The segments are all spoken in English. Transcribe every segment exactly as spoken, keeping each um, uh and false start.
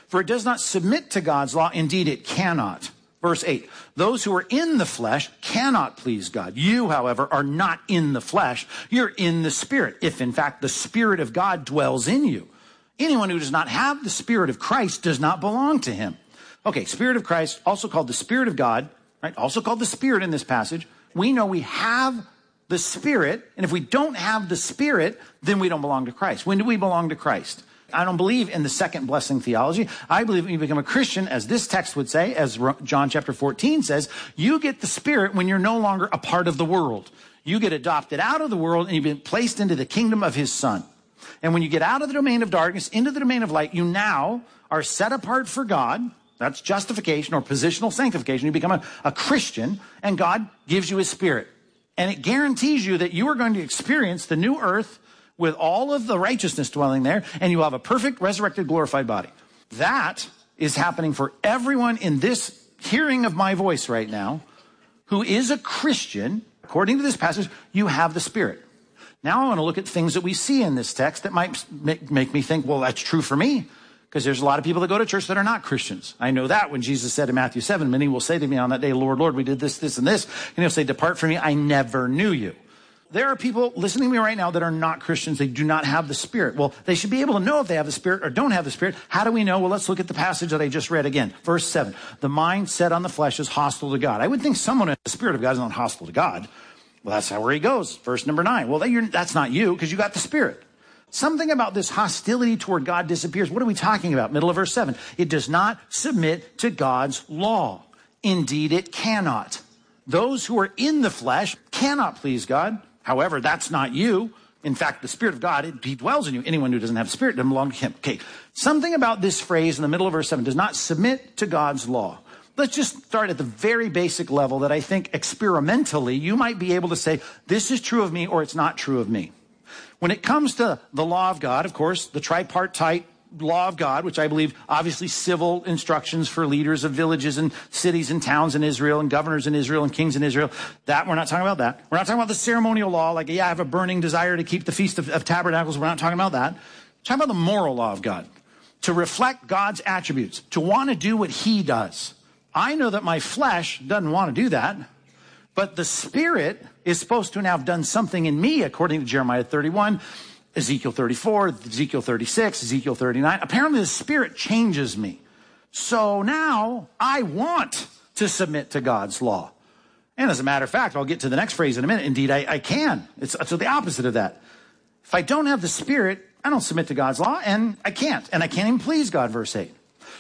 For it does not submit to God's law. Indeed, it cannot. Verse eight, those who are in the flesh cannot please God. You, however, are not in the flesh. You're in the Spirit, if in fact the Spirit of God dwells in you. Anyone who does not have the Spirit of Christ does not belong to him. Okay, Spirit of Christ, also called the Spirit of God, right? Also called the Spirit in this passage. We know we have the Spirit, and if we don't have the Spirit, then we don't belong to Christ. When do we belong to Christ? I don't believe in the second blessing theology. I believe when you become a Christian, as this text would say, as John chapter fourteen says, you get the Spirit when you're no longer a part of the world. You get adopted out of the world and you've been placed into the kingdom of his Son. And when you get out of the domain of darkness into the domain of light, you now are set apart for God. That's justification or positional sanctification. You become a, a Christian, and God gives you his Spirit. And it guarantees you that you are going to experience the new earth with all of the righteousness dwelling there, and you will have a perfect, resurrected, glorified body. That is happening for everyone in this hearing of my voice right now who is a Christian. According to this passage, you have the Spirit. Now I want to look at things that we see in this text that might make, make me think, well, that's true for me, because there's a lot of people that go to church that are not Christians. I know that when Jesus said in Matthew seven, many will say to me on that day, Lord, Lord, we did this, this, and this. And he'll say, depart from me, I never knew you. There are people listening to me right now that are not Christians. They do not have the Spirit. Well, they should be able to know if they have the Spirit or don't have the Spirit. How do we know? Well, let's look at the passage that I just read again. Verse seven, the mind set on the flesh is hostile to God. I would think someone in the Spirit of God is not hostile to God. Well, that's how where he goes. Verse number nine. Well, that's not you because you got the Spirit. Something about this hostility toward God disappears. What are we talking about? Middle of verse seven. It does not submit to God's law. Indeed, it cannot. Those who are in the flesh cannot please God. However, that's not you. In fact, the Spirit of God, it, he dwells in you. Anyone who doesn't have the Spirit doesn't belong to him. Okay, something about this phrase in the middle of verse seven does not submit to God's law. Let's just start at the very basic level that I think experimentally you might be able to say, this is true of me or it's not true of me. When it comes to the law of God, of course, the tripartite law of God, which I believe obviously civil instructions for leaders of villages and cities and towns in Israel and governors in Israel and kings in Israel, that we're not talking about that. We're not talking about the ceremonial law, like, yeah, I have a burning desire to keep the Feast of, of Tabernacles. We're not talking about that. We're talking about the moral law of God, to reflect God's attributes, to want to do what he does. I know that my flesh doesn't want to do that, but the Spirit is supposed to now have done something in me, according to Jeremiah thirty-one, Ezekiel thirty-four, Ezekiel thirty-six, Ezekiel thirty-nine. Apparently the Spirit changes me. So now I want to submit to God's law. And as a matter of fact, I'll get to the next phrase in a minute. Indeed, I, I can. It's, it's the opposite of that. If I don't have the Spirit, I don't submit to God's law, and I can't. And I can't even please God, verse eight.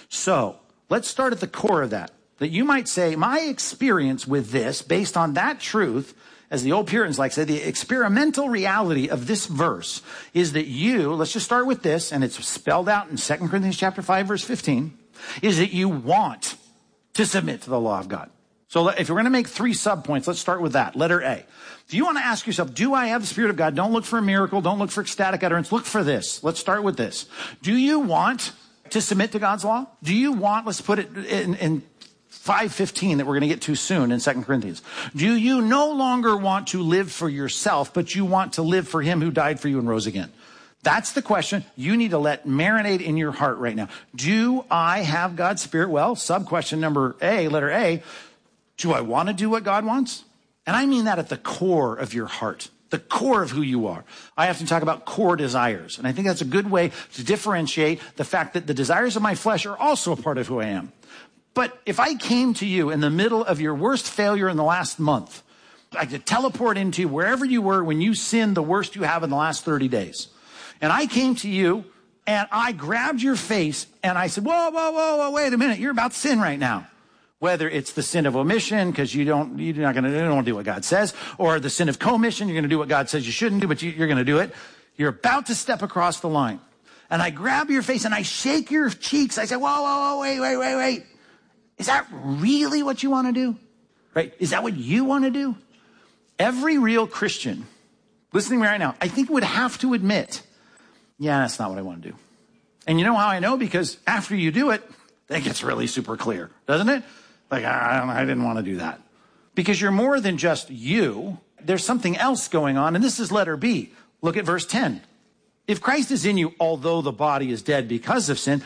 So let's start at the core of that. That you might say, my experience with this, based on that truth, as the old Puritans like to say, the experimental reality of this verse is that you, let's just start with this, and it's spelled out in Second Corinthians chapter five, verse fifteen, is that you want to submit to the law of God. So if we're going to make three subpoints, let's start with that. Letter A. If you want to ask yourself, do I have the Spirit of God? Don't look for a miracle. Don't look for ecstatic utterance. Look for this. Let's start with this. Do you want to submit to God's law? Do you want, let's put it in, in five fifteen that we're going to get to soon in Second Corinthians. Do you no longer want to live for yourself, but you want to live for him who died for you and rose again? That's the question you need to let marinate in your heart right now. Do I have God's Spirit? Well, sub-question number A, letter A, do I want to do what God wants? And I mean that at the core of your heart, the core of who you are. I often talk about core desires, and I think that's a good way to differentiate the fact that the desires of my flesh are also a part of who I am. But if I came to you in the middle of your worst failure in the last month, I could teleport into you wherever you were when you sinned the worst you have in the last thirty days. And I came to you and I grabbed your face and I said, whoa, whoa, whoa, whoa, wait a minute. You're about to sin right now. Whether it's the sin of omission, because you don't, you're not going to, you don't want to do what God says, or the sin of commission, you're going to do what God says you shouldn't do, but you, you're going to do it. You're about to step across the line. And I grab your face and I shake your cheeks. I say, whoa, whoa, whoa, wait, wait, wait, wait. Is that really what you want to do? Right? Is that what you want to do? Every real Christian listening to me right now, I think would have to admit, yeah, that's not what I want to do. And you know how I know? Because after you do it, that gets really super clear, doesn't it? Like, I, I didn't want to do that. Because you're more than just you. There's something else going on. And this is letter B. Look at verse ten. If Christ is in you, although the body is dead because of sin,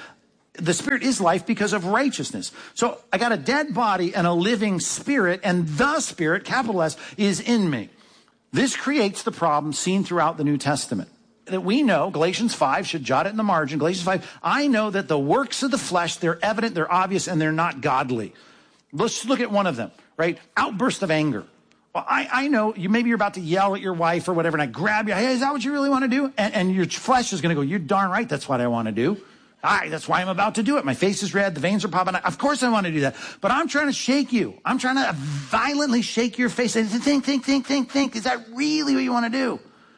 The spirit is life because of righteousness. So I got a dead body and a living spirit, and the spirit, capital S, is in me. This creates the problem seen throughout the New Testament. That we know, Galatians five, should jot it in the margin, Galatians five, I know that the works of the flesh, they're evident, they're obvious, and they're not godly. Let's look at one of them, right? Outburst of anger. Well, I, I know you, maybe you're about to yell at your wife or whatever, and I grab you, hey, is that what you really want to do? And, and your flesh is going to go, you're darn right, that's what I want to do. All right, that's why I'm about to do it. My face is red, the veins are popping out. Of course I want to do that. But I'm trying to shake you. I'm trying to violently shake your face and think, think, think, think, think. Is that really what you want to do?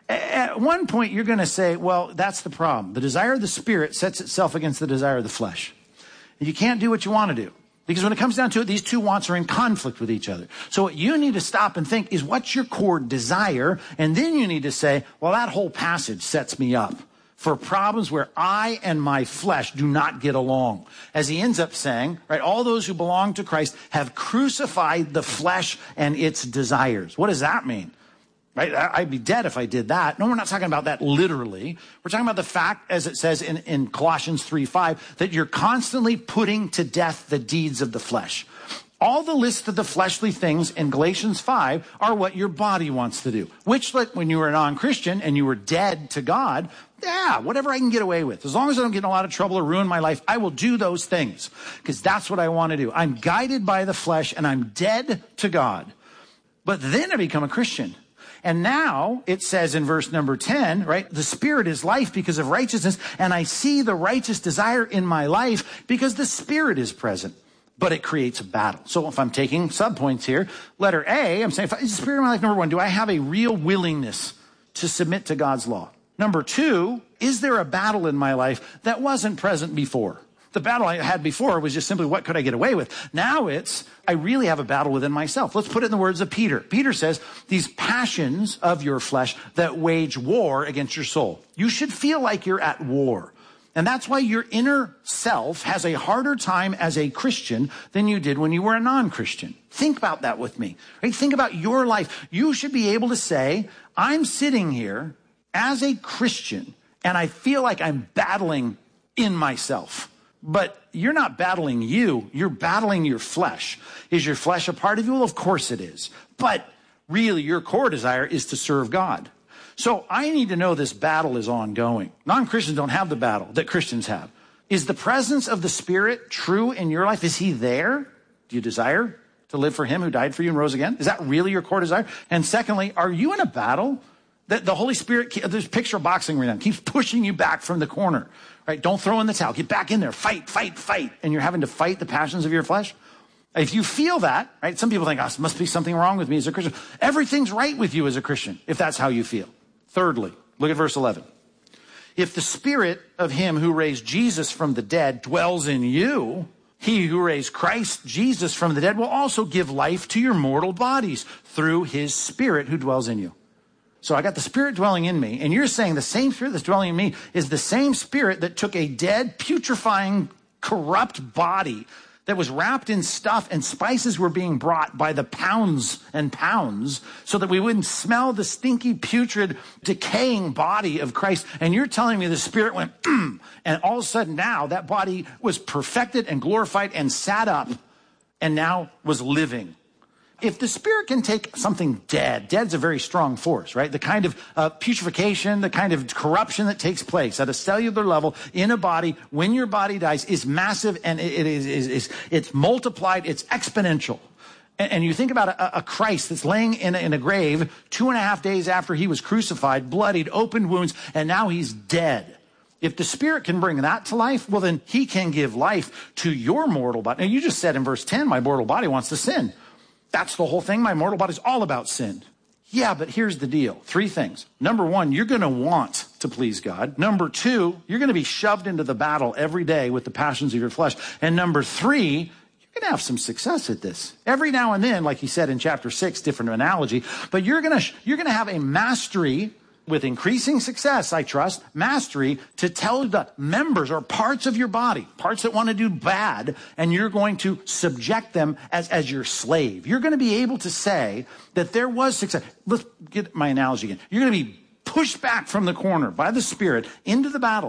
At one point, you're going to say, well, that's the problem. The desire of the spirit sets itself against the desire of the flesh. And you can't do what you want to do. Because when it comes down to it, these two wants are in conflict with each other. So what you need to stop and think is, what's your core desire? And then you need to say, well, that whole passage sets me up for problems where I and my flesh do not get along. As he ends up saying, right, all those who belong to Christ have crucified the flesh and its desires. What does that mean? Right? I'd be dead if I did that. No, we're not talking about that literally. We're talking about the fact, as it says in, in Colossians three five, that you're constantly putting to death the deeds of the flesh. All the list of the fleshly things in Galatians five are what your body wants to do. Which, like, when you were a non-Christian and you were dead to God, yeah, whatever I can get away with. As long as I don't get in a lot of trouble or ruin my life, I will do those things. Because that's what I want to do. I'm guided by the flesh and I'm dead to God. But then I become a Christian. And now it says in verse number ten, right, the spirit is life because of righteousness, and I see the righteous desire in my life because the spirit is present. But it creates a battle. So if I'm taking subpoints here, letter A, I'm saying, is the spirit in my life, number one, do I have a real willingness to submit to God's law? Number two, is there a battle in my life that wasn't present before? The battle I had before was just simply, what could I get away with? Now it's, I really have a battle within myself. Let's put it in the words of Peter. Peter says, these passions of your flesh that wage war against your soul. You should feel like you're at war. And that's why your inner self has a harder time as a Christian than you did when you were a non-Christian. Think about that with me. Right? Think about your life. You should be able to say, I'm sitting here as a Christian, and I feel like I'm battling in myself. But you're not battling you, you're battling your flesh. Is your flesh a part of you? Well, of course it is. But really, your core desire is to serve God. So I need to know this battle is ongoing. Non-Christians don't have the battle that Christians have. Is the presence of the Spirit true in your life? Is he there? Do you desire to live for him who died for you and rose again? Is that really your core desire? And secondly, are you in a battle that the Holy Spirit, there's a picture of boxing right now, keeps pushing you back from the corner? Right? Don't throw in the towel. Get back in there. Fight, fight, fight. And you're having to fight the passions of your flesh. If you feel that, right? Some people think, oh, there must be something wrong with me as a Christian. Everything's right with you as a Christian, if that's how you feel. Thirdly, look at verse eleven. If the spirit of him who raised Jesus from the dead dwells in you, he who raised Christ Jesus from the dead will also give life to your mortal bodies through his spirit who dwells in you. So I got the spirit dwelling in me, and you're saying the same spirit that's dwelling in me is the same spirit that took a dead, putrefying, corrupt body that was wrapped in stuff, and spices were being brought by the pounds and pounds so that we wouldn't smell the stinky, putrid, decaying body of Christ. And you're telling me the spirit went, mm, and all of a sudden now that body was perfected and glorified and sat up and now was living. If the spirit can take something dead, dead's a very strong force, right? The kind of uh, putrefaction, the kind of corruption that takes place at a cellular level in a body when your body dies is massive, and it, it is, is, is it's multiplied, it's exponential. And, and you think about a, a Christ that's laying in a, in a grave two and a half days after he was crucified, bloodied, open wounds, and now he's dead. If the Spirit can bring that to life, well, then he can give life to your mortal body. Now, you just said in verse ten, my mortal body wants to sin. That's the whole thing. My mortal body is all about sin. Yeah, but here's the deal. Three things. Number one, you're going to want to please God. Number two, you're going to be shoved into the battle every day with the passions of your flesh. And number three, you're going to have some success at this. Every now and then, like he said in chapter six, different analogy, but you're going to, you're going to have a mastery with increasing success, I trust, mastery to tell the members or parts of your body, parts that want to do bad, and you're going to subject them as, as your slave. You're going to be able to say that there was success. Let's get my analogy again. You're going to be pushed back from the corner by the Spirit into the battle.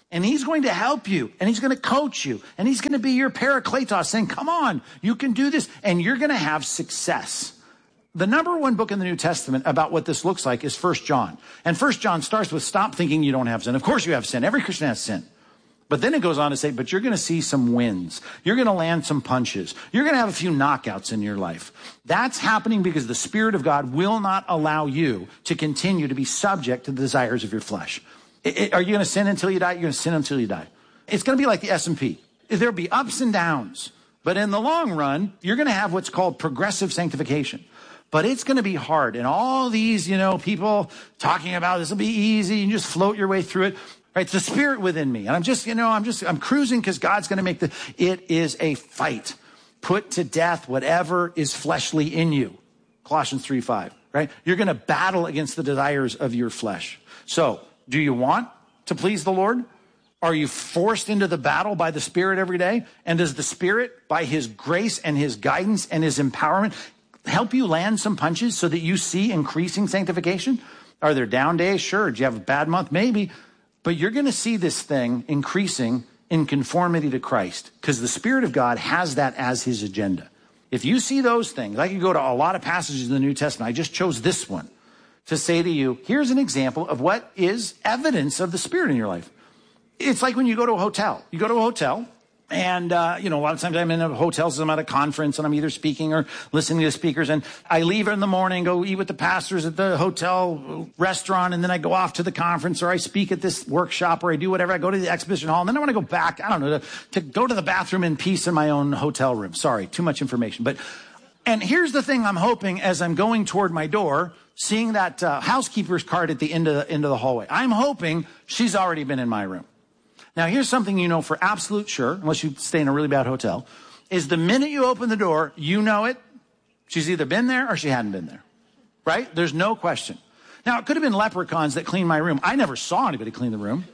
And he's going to help you, and he's going to coach you, and he's going to be your parakletos, saying, come on, you can do this, and you're going to have success. The number one book in the New Testament about what this looks like is First John. And First John starts with, stop thinking you don't have sin. Of course you have sin. Every Christian has sin. But then it goes on to say, but you're going to see some wins. You're going to land some punches. You're going to have a few knockouts in your life. That's happening because the Spirit of God will not allow you to continue to be subject to the desires of your flesh. It, it, are you going to sin until you die? You're going to sin until you die. It's going to be like the S and P. There'll be ups and downs. But in the long run, you're going to have what's called progressive sanctification. But it's going to be hard. And all these, you know, people talking about this will be easy. You can just float your way through it. Right? It's the Spirit within me. And I'm just, you know, I'm just, I'm cruising because God's going to make the, it is a fight. Put to death whatever is fleshly in you. Colossians three five, right? You're going to battle against the desires of your flesh. So, do you want to please the Lord? Are you forced into the battle by the Spirit every day? And does the Spirit, by his grace and his guidance and his empowerment, help you land some punches so that you see increasing sanctification? Are there down days? Sure. Do you have a bad month? Maybe. But you're going to see this thing increasing in conformity to Christ because the Spirit of God has that as his agenda. If you see those things, I could go to a lot of passages in the New Testament. I just chose this one to say to you, here's an example of what is evidence of the Spirit in your life. It's like when you go to a hotel. You go to a hotel, and, uh, you know, a lot of times I'm in a hotel, so I'm at a conference, and I'm either speaking or listening to speakers, and I leave in the morning, go eat with the pastors at the hotel restaurant, and then I go off to the conference, or I speak at this workshop, or I do whatever. I go to the exhibition hall, and then I want to go back, I don't know, to, to go to the bathroom in peace in my own hotel room. Sorry, too much information. But, and here's the thing I'm hoping as I'm going toward my door, seeing that uh, housekeeper's card at the end of the, end of the hallway. I'm hoping she's already been in my room. Now, here's something you know for absolute sure, unless you stay in a really bad hotel, is the minute you open the door, you know it. She's either been there or she hadn't been there, right? There's no question. Now, it could have been leprechauns that cleaned my room. I never saw anybody clean the room,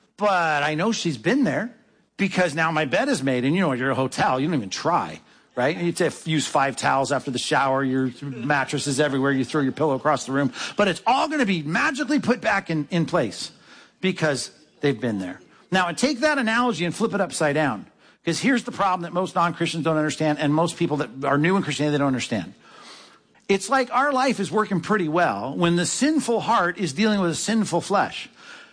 but I know she's been there because now my bed is made, and you know, you're a hotel, you don't even try, right? You have to use five towels after the shower, your mattress is everywhere, you throw your pillow across the room, but it's all going to be magically put back in, in place because they've been there. Now, take that analogy and flip it upside down. Because here's the problem that most non-Christians don't understand, and most people that are new in Christianity, they don't understand. It's like our life is working pretty well when the sinful heart is dealing with a sinful flesh.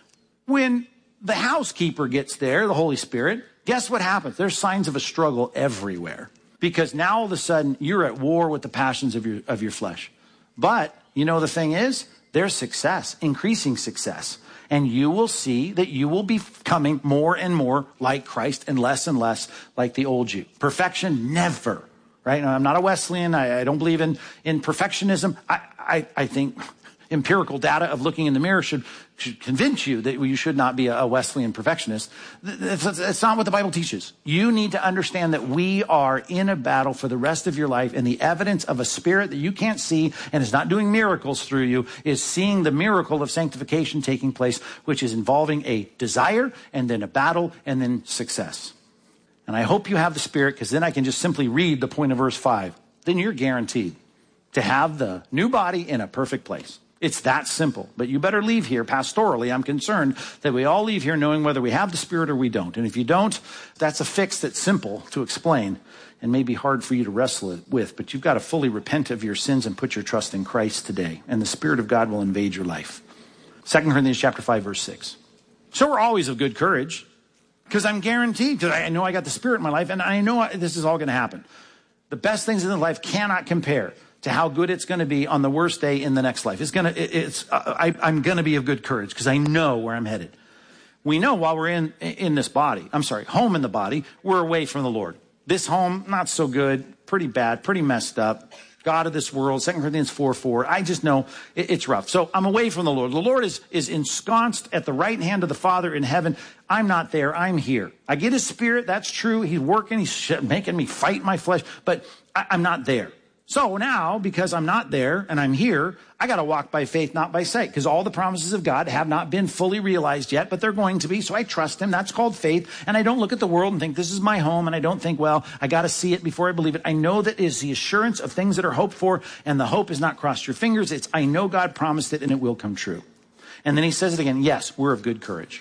When the housekeeper gets there, the Holy Spirit, guess what happens? There's signs of a struggle everywhere. Because now all of a sudden, you're at war with the passions of your, of your flesh. But, you know, the thing is, there's success, increasing success. And you will see that you will be becoming more and more like Christ and less and less like the old you. Perfection, never, right? Now, I'm not a Wesleyan. I, I don't believe in, in perfectionism. I, I, I think empirical data of looking in the mirror should, should convince you that you should not be a Wesleyan perfectionist. That's, that's not what the Bible teaches. You need to understand that we are in a battle for the rest of your life, and the evidence of a spirit that you can't see and is not doing miracles through you is seeing the miracle of sanctification taking place, which is involving a desire and then a battle and then success. And I hope you have the Spirit, because then I can just simply read the point of verse five. Then you're guaranteed to have the new body in a perfect place. It's that simple. But you better leave here pastorally. I'm concerned that we all leave here knowing whether we have the Spirit or we don't. And if you don't, that's a fix that's simple to explain and may be hard for you to wrestle it with. But you've got to fully repent of your sins and put your trust in Christ today. And the Spirit of God will invade your life. Second Corinthians chapter five, verse six. So we're always of good courage, because I'm guaranteed, because I know I got the Spirit in my life, and I know this is all going to happen. The best things in life cannot compare to how good it's going to be on the worst day in the next life. It's going to, it, it's, uh, I, I'm going to be of good courage because I know where I'm headed. We know while we're in, in this body, I'm sorry, home in the body, we're away from the Lord. This home, not so good, pretty bad, pretty messed up. God of this world, Second Corinthians four four. I just know it, it's rough. So I'm away from the Lord. The Lord is, is ensconced at the right hand of the Father in heaven. I'm not there. I'm here. I get his Spirit. That's true. He's working. He's making me fight my flesh, but I, I'm not there. So now, because I'm not there and I'm here, I got to walk by faith, not by sight, because all the promises of God have not been fully realized yet, but they're going to be. So I trust him. That's called faith. And I don't look at the world and think this is my home. And I don't think, well, I got to see it before I believe it. I know that is the assurance of things that are hoped for. And the hope is not cross your fingers. It's, I know God promised it and it will come true. And then he says it again. Yes, we're of good courage.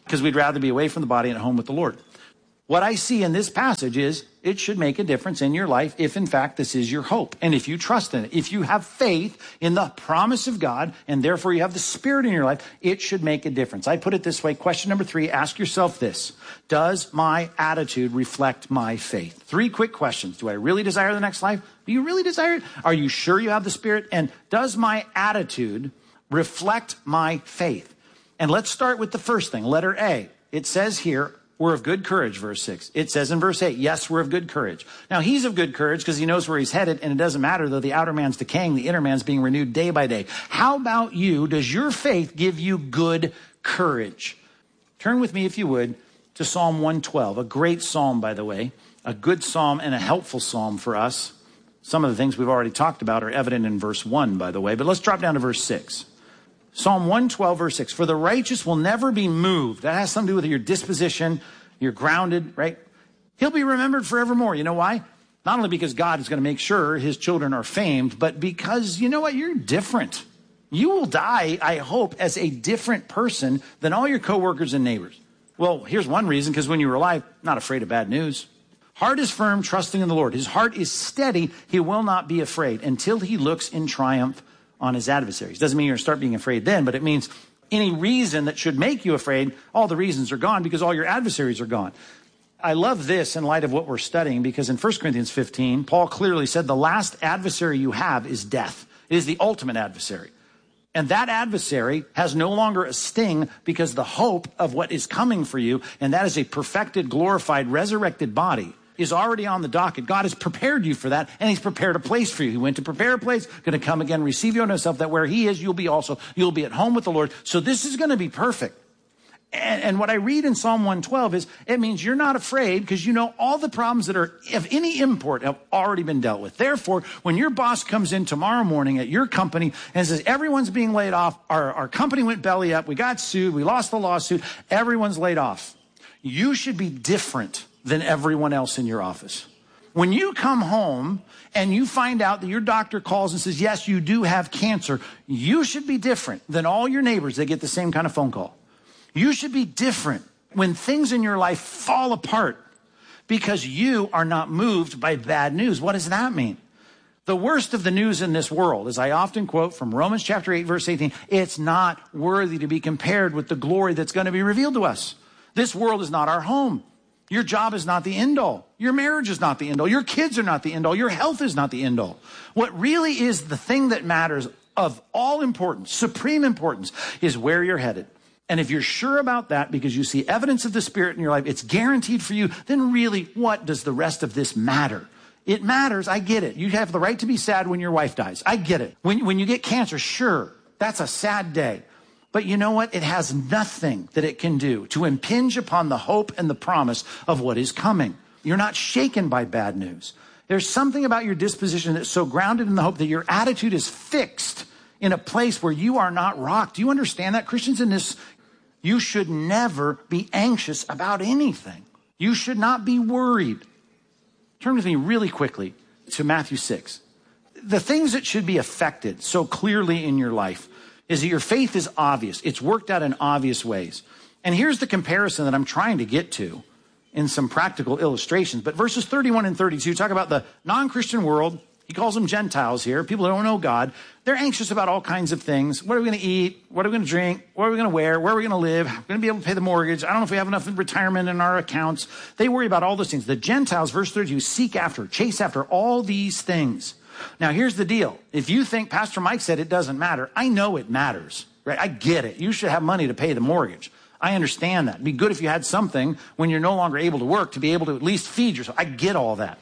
because we'd rather be away from the body and at home with the Lord. What I see in this passage is it should make a difference in your life if, in fact, this is your hope. And if you trust in it, if you have faith in the promise of God, and therefore you have the Spirit in your life, it should make a difference. I put it this way. Question number three, ask yourself this. Does my attitude reflect my faith? Three quick questions. Do I really desire the next life? Do you really desire it? Are you sure you have the Spirit? And does my attitude reflect my faith? And let's start with the first thing, letter A. It says here, we're of good courage, verse six. It says in verse eight, yes, we're of good courage. Now, he's of good courage because he knows where he's headed, and it doesn't matter, though the outer man's decaying, the inner man's being renewed day by day. How about you? Does your faith give you good courage? Turn with me, if you would, to Psalm one twelve, a great psalm, by the way, a good psalm and a helpful psalm for us. Some of the things we've already talked about are evident in verse one, by the way, but let's drop down to verse six. Psalm one twelve, verse six, for the righteous will never be moved. That has something to do with your disposition. You're grounded, right? He'll be remembered forevermore. You know why? Not only because God is going to make sure his children are famed, but because, you know what? You're different. You will die, I hope, as a different person than all your coworkers and neighbors. Well, here's one reason, because when you were alive, not afraid of bad news. Heart is firm, trusting in the Lord. His heart is steady. He will not be afraid until he looks in triumph on his adversaries. Doesn't mean you're going to start being afraid then, but it means any reason that should make you afraid, all the reasons are gone because all your adversaries are gone. I love this in light of what we're studying, because in First Corinthians fifteen, Paul clearly said the last adversary you have is death. It is the ultimate adversary. And that adversary has no longer a sting because the hope of what is coming for you, and that is a perfected, glorified, resurrected body, is already on the docket. God has prepared you for that, and he's prepared a place for you. He went to prepare a place, going to come again, receive you unto himself, that where he is, you'll be also. You'll be at home with the Lord. So this is going to be perfect. And, and what I read in Psalm one twelve is, it means you're not afraid because you know all the problems that are of any import have already been dealt with. Therefore, when your boss comes in tomorrow morning at your company and says, everyone's being laid off, our, our company went belly up, we got sued, we lost the lawsuit, everyone's laid off. You should be different than everyone else in your office. When you come home and you find out that your doctor calls and says, yes, you do have cancer, you should be different than all your neighbors that get the same kind of phone call. You should be different when things in your life fall apart because you are not moved by bad news. What does that mean? The worst of the news in this world, as I often quote from Romans chapter eight, verse eighteen, it's not worthy to be compared with the glory that's going to be revealed to us. This world is not our home. Your job is not the end all. Your marriage is not the end all. Your kids are not the end all. Your health is not the end all. What really is the thing that matters of all importance, supreme importance, is where you're headed. And if you're sure about that because you see evidence of the Spirit in your life, it's guaranteed for you, then really, what does the rest of this matter? It matters. I get it. You have the right to be sad when your wife dies. I get it. When, when you get cancer, sure, that's a sad day. But you know what? It has nothing that it can do to impinge upon the hope and the promise of what is coming. You're not shaken by bad news. There's something about your disposition that's so grounded in the hope that your attitude is fixed in a place where you are not rocked. Do you understand that? Christians in this, you should never be anxious about anything. You should not be worried. Turn with me really quickly to Matthew six. The things that should be affected so clearly in your life is that your faith is obvious. It's worked out in obvious ways. And here's the comparison that I'm trying to get to in some practical illustrations. But verses thirty-one and thirty-two talk about the non-Christian world. He calls them Gentiles here, people who don't know God. They're anxious about all kinds of things. What are we going to eat? What are we going to drink? What are we going to wear? Where are we going to live? We're going to be able to pay the mortgage. I don't know if we have enough in retirement in our accounts. They worry about all those things. The Gentiles, verse thirty-two, seek after, chase after all these things. Now, here's the deal. If you think Pastor Mike said it doesn't matter, I know it matters, right? I get it. You should have money to pay the mortgage. I understand that. It'd be good if you had something when you're no longer able to work to be able to at least feed yourself. I get all that.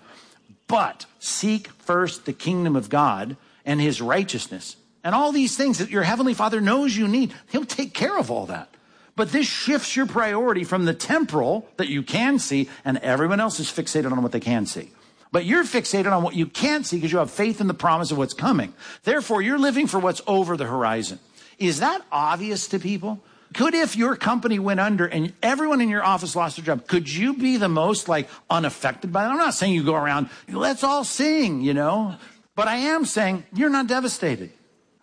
But seek first the kingdom of God and his righteousness. And all these things that your heavenly Father knows you need, he'll take care of all that. But this shifts your priority from the temporal that you can see, and everyone else is fixated on what they can see. But you're fixated on what you can't see because you have faith in the promise of what's coming. Therefore, you're living for what's over the horizon. Is that obvious to people? Could, if your company went under and everyone in your office lost their job, could you be the most like unaffected by that? I'm not saying you go around, let's all sing, you know, but I am saying you're not devastated.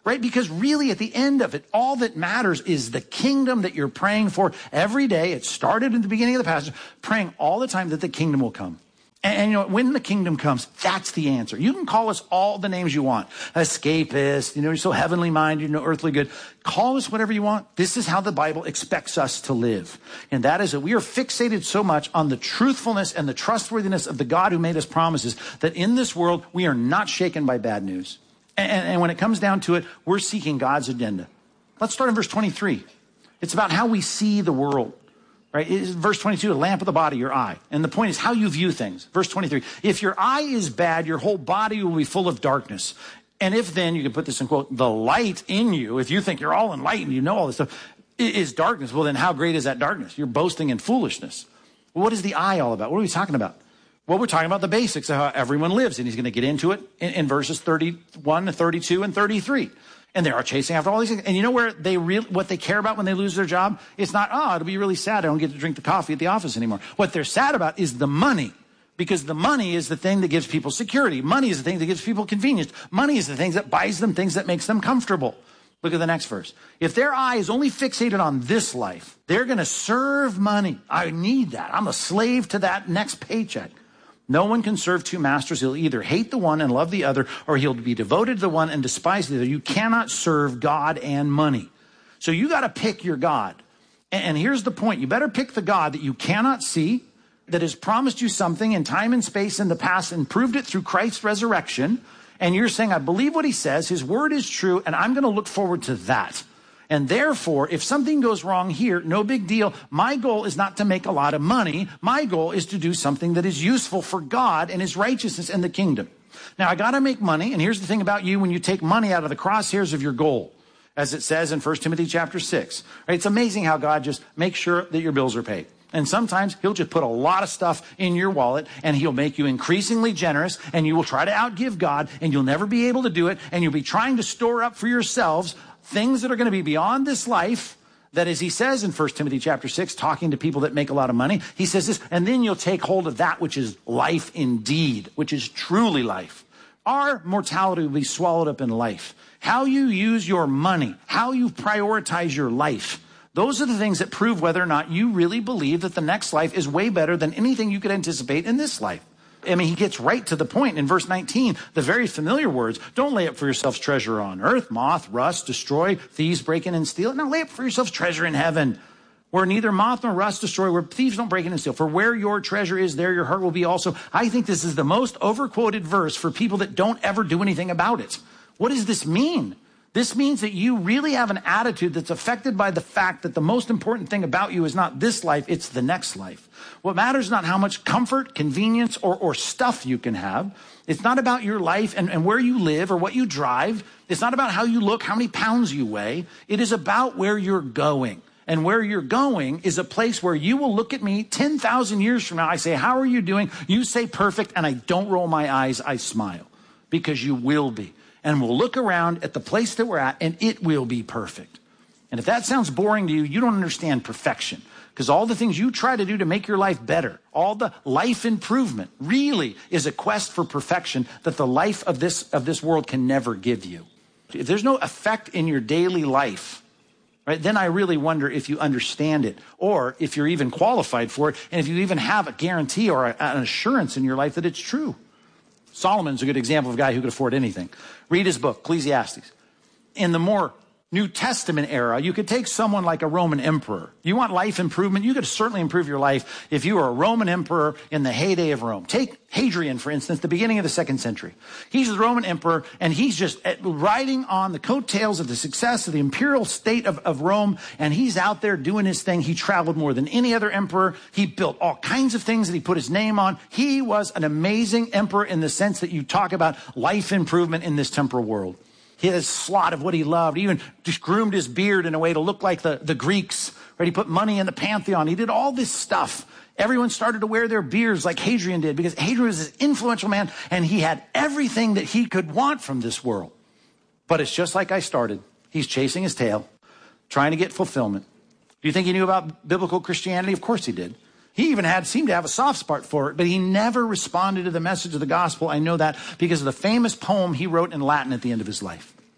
right? Because really at the end of it, all that matters is the kingdom that you're praying for every day. It started at the beginning of the passage, praying all the time that the kingdom will come. And, and you know, when the kingdom comes, that's the answer. You can call us all the names you want. Escapist, you know, you're so heavenly minded, you know, earthly good. Call us whatever you want. This is how the Bible expects us to live. And that is that we are fixated so much on the truthfulness and the trustworthiness of the God who made us promises that in this world, we are not shaken by bad news. And, and when it comes down to it, we're seeking God's agenda. Let's start in verse twenty-three. It's about how we see the world. Right? It's verse twenty-two, a lamp of the body, your eye. And the point is how you view things. Verse twenty-three, if your eye is bad, your whole body will be full of darkness. And if then, you can put this in quote, the light in you, if you think you're all enlightened, you know all this stuff, is darkness. Well, then how great is that darkness? You're boasting in foolishness. Well, what is the eye all about? What are we talking about? Well, we're talking about the basics of how everyone lives. And he's going to get into it in, in verses thirty-one, thirty-two, and thirty-three. And they are chasing after all these things. And you know where they really, what they care about when they lose their job? It's not, oh, it'll be really sad. I don't get to drink the coffee at the office anymore. What they're sad about is the money. Because the money is the thing that gives people security. Money is the thing that gives people convenience. Money is the thing that buys them things that makes them comfortable. Look at the next verse. If their eye is only fixated on this life, they're going to serve money. I need that. I'm a slave to that next paycheck. No one can serve two masters. He'll either hate the one and love the other, or he'll be devoted to the one and despise the other. You cannot serve God and money. So you got to pick your God. And here's the point. You better pick the God that you cannot see, that has promised you something in time and space in the past and proved it through Christ's resurrection. And you're saying, I believe what he says. His word is true, and I'm going to look forward to that. And therefore, if something goes wrong here, no big deal. My goal is not to make a lot of money. My goal is to do something that is useful for God and his righteousness and the kingdom. Now, I got to make money. And here's the thing about you. When you take money out of the crosshairs of your goal, as it says in First Timothy chapter six, right? It's amazing how God just makes sure that your bills are paid. And sometimes he'll just put a lot of stuff in your wallet and he'll make you increasingly generous and you will try to outgive God and you'll never be able to do it. And you'll be trying to store up for yourselves things that are going to be beyond this life. That, as he says in First Timothy chapter six, talking to people that make a lot of money, he says this, and then you'll take hold of that which is life indeed, which is truly life. Our mortality will be swallowed up in life. How you use your money, how you prioritize your life, those are the things that prove whether or not you really believe that the next life is way better than anything you could anticipate in this life. I mean, he gets right to the point in verse nineteen, the very familiar words. Don't lay up for yourselves treasure on earth, moth, rust, destroy, thieves break in and steal. No, lay up for yourselves treasure in heaven, where neither moth nor rust destroy, where thieves don't break in and steal. For where your treasure is, there your heart will be also. I think this is the most overquoted verse for people that don't ever do anything about it. What does this mean? This means that you really have an attitude that's affected by the fact that the most important thing about you is not this life, it's the next life. What matters is not how much comfort, convenience, or, or stuff you can have. It's not about your life and, and where you live or what you drive. It's not about how you look, how many pounds you weigh. It is about where you're going. And where you're going is a place where you will look at me ten thousand years from now. I say, how are you doing? You say perfect, and I don't roll my eyes. I smile because you will be. And we'll look around at the place that we're at, and it will be perfect. And if that sounds boring to you, you don't understand perfection. Because all the things you try to do to make your life better, all the life improvement really is a quest for perfection that the life of this, of this world can never give you. If there's no effect in your daily life, right, then I really wonder if you understand it or if you're even qualified for it and if you even have a guarantee or a, an assurance in your life that it's true. Solomon's a good example of a guy who could afford anything. Read his book, Ecclesiastes. In the more New Testament era, you could take someone like a Roman emperor. You want life improvement? You could certainly improve your life if you were a Roman emperor in the heyday of Rome. Take Hadrian, for instance, the beginning of the second century. He's the Roman emperor, and he's just riding on the coattails of the success of the imperial state of, of Rome, and he's out there doing his thing. He traveled more than any other emperor. He built all kinds of things that he put his name on. He was an amazing emperor in the sense that you talk about life improvement in this temporal world. He had a slot of what he loved. He even just groomed his beard in a way to look like the, the Greeks. Right? He put money in the Pantheon. He did all this stuff. Everyone started to wear their beards like Hadrian did because Hadrian was this influential man and he had everything that he could want from this world. But it's just like I started. He's chasing his tail, trying to get fulfillment. Do you think he knew about biblical Christianity? Of course he did. He even had seemed to have a soft spot for it, but he never responded to the message of the gospel. I know that because of the famous poem he wrote in Latin at the end of his life.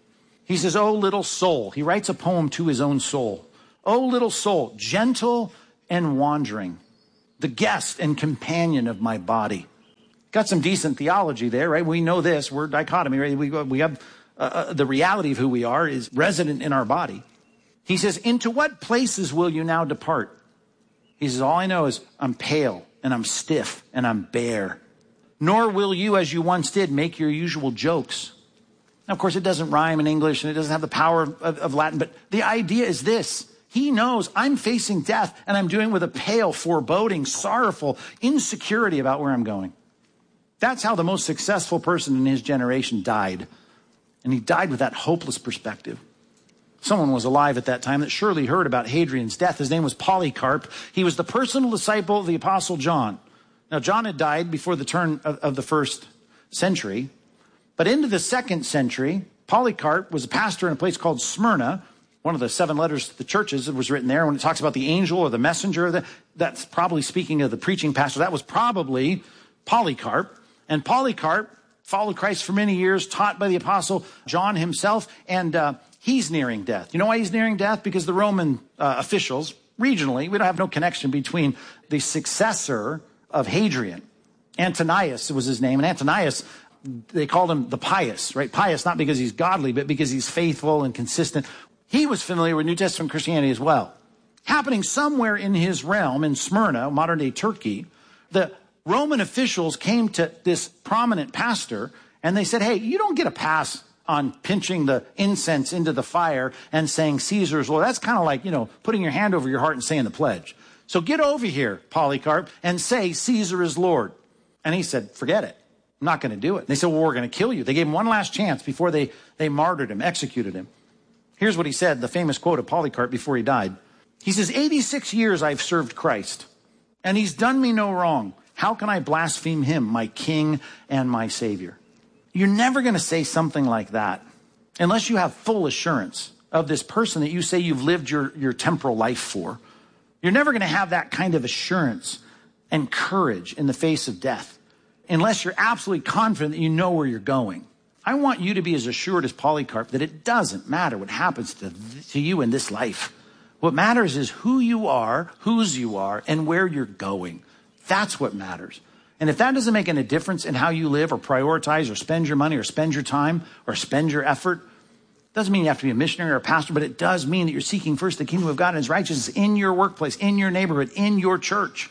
He says, "Oh, little soul." He writes a poem to his own soul. "Oh, little soul, gentle and wandering, the guest and companion of my body." Got some decent theology there, right? We know this. We're dichotomy, right? We, we have uh, the reality of who we are is resident in our body. He says, "Into what places will you now depart?" He says, "All I know is I'm pale and I'm stiff and I'm bare. Nor will you, as you once did, make your usual jokes." Now, of course, it doesn't rhyme in English and it doesn't have the power of, of Latin, but the idea is this. He knows I'm facing death and I'm doing it with a pale, foreboding, sorrowful insecurity about where I'm going. That's how the most successful person in his generation died. And he died with that hopeless perspective. Someone was alive at that time that surely heard about Hadrian's death. His name was Polycarp. He was the personal disciple of the Apostle John. Now, John had died before the turn of, of the first century. But into the second century, Polycarp was a pastor in a place called Smyrna. One of the seven letters to the churches that was written there. When it talks about the angel or the messenger, that, that's probably speaking of the preaching pastor. That was probably Polycarp. And Polycarp followed Christ for many years, taught by the Apostle John himself, and uh, he's nearing death. You know why he's nearing death? Because the Roman uh, officials, regionally, we don't have no connection between the successor of Hadrian. Antonius was his name, and Antonius, they called him the pious, right? Pious not because he's godly, but because he's faithful and consistent. He was familiar with New Testament Christianity as well. Happening somewhere in his realm, in Smyrna, modern-day Turkey, the Roman officials came to this prominent pastor and they said, "Hey, you don't get a pass on pinching the incense into the fire and saying Caesar's Lord. That's kind of like, you know, putting your hand over your heart and saying the pledge. So get over here, Polycarp, and say Caesar is Lord." And he said, "Forget it. I'm not going to do it." And they said, "Well, we're going to kill you." They gave him one last chance before they, they martyred him, executed him. Here's what he said, the famous quote of Polycarp before he died. He says, eighty-six years I've served Christ, and he's done me no wrong. How can I blaspheme him, my king and my savior?" You're never going to say something like that unless you have full assurance of this person that you say you've lived your, your temporal life for. You're never going to have that kind of assurance and courage in the face of death unless you're absolutely confident that you know where you're going. I want you to be as assured as Polycarp that it doesn't matter what happens to, to you in this life. What matters is who you are, whose you are, and where you're going. That's what matters. And if that doesn't make any difference in how you live or prioritize or spend your money or spend your time or spend your effort, doesn't mean you have to be a missionary or a pastor, but it does mean that you're seeking first the kingdom of God and his righteousness in your workplace, in your neighborhood, in your church.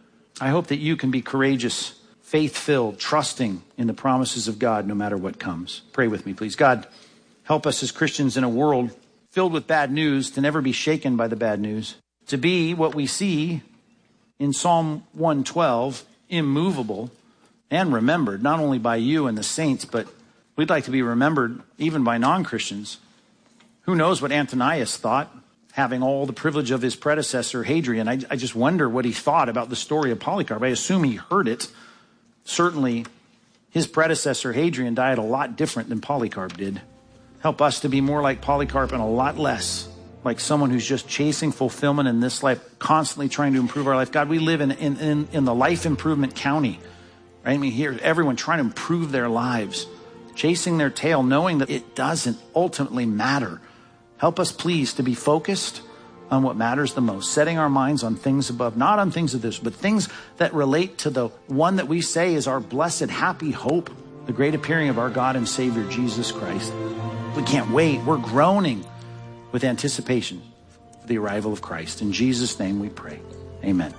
I hope that you can be courageous, faith-filled, trusting in the promises of God no matter what comes. Pray with me, please. God, help us as Christians in a world filled with bad news to never be shaken by the bad news, to be what we see in Psalm one twelve, immovable and remembered, not only by you and the saints, but we'd like to be remembered even by non-Christians. Who knows what Antonius thought, having all the privilege of his predecessor, Hadrian. I, I just wonder what he thought about the story of Polycarp. I assume he heard it. Certainly, his predecessor, Hadrian, died a lot different than Polycarp did. Help us to be more like Polycarp and a lot less like someone who's just chasing fulfillment in this life, constantly trying to improve our life. God, we live in, in, in, in the life improvement county, right? I mean, here, everyone trying to improve their lives, chasing their tail, knowing that it doesn't ultimately matter. Help us, please, to be focused on what matters the most, setting our minds on things above, not on things of this, but things that relate to the one that we say is our blessed, happy hope, the great appearing of our God and Savior, Jesus Christ. We can't wait. We're groaning with anticipation for the arrival of Christ. In Jesus' name we pray. Amen.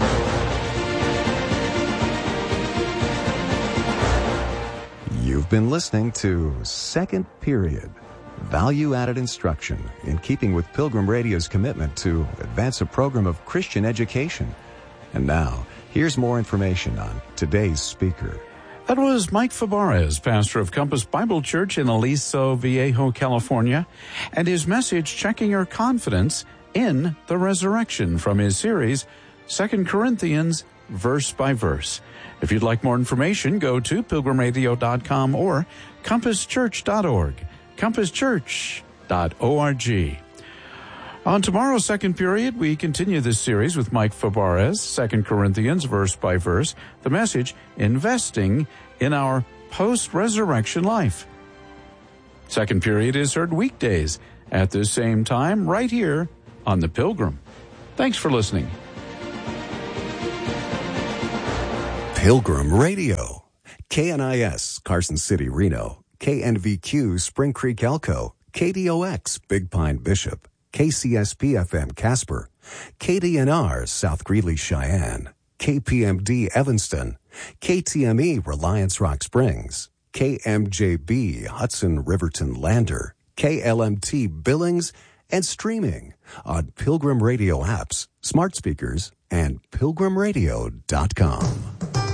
You've been listening to Second Period, value-added instruction in keeping with Pilgrim Radio's commitment to advance a program of Christian education. And now, here's more information on today's speaker. That was Mike Fabarez, pastor of Compass Bible Church in Aliso Viejo, California, and his message checking your confidence in the resurrection from his series, Second Corinthians, verse by verse. If you'd like more information, go to pilgrim radio dot com or compass church dot org, compass church dot org. On tomorrow's Second Period, we continue this series with Mike Fabarez, Second Corinthians, verse by verse. The message, investing in our post-resurrection life. Second Period is heard weekdays at the same time right here on The Pilgrim. Thanks for listening. Pilgrim Radio. K N I S, Carson City, Reno. K N V Q, Spring Creek, Elko. K D O X, Big Pine, Bishop. K C S P F M, Casper. K D N R, South Greeley, Cheyenne. K P M D, Evanston. K T M E, Reliance Rock Springs. K M J B, Hudson, Riverton, Lander. K L M T, Billings, and streaming on Pilgrim Radio apps, smart speakers, and pilgrim radio dot com.